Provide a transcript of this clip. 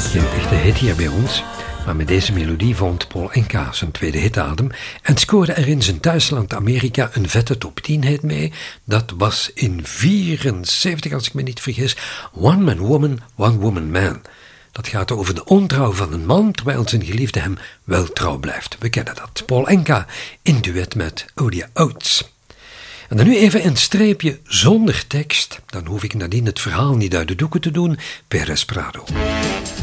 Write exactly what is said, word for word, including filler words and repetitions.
Geen echte hit hier bij ons, maar met deze melodie vond Paul Anka zijn tweede hitadem en scoorde er in zijn thuisland Amerika een vette top tien hit mee. Dat was in vierenzeventig, als ik me niet vergis, One Man Woman, One Woman Man. Dat gaat over de ontrouw van een man, terwijl zijn geliefde hem wel trouw blijft. We kennen dat. Paul Anka in duet met Olivia Oates. En dan nu even een streepje zonder tekst. Dan hoef ik nadien het verhaal niet uit de doeken te doen. Perez Prado.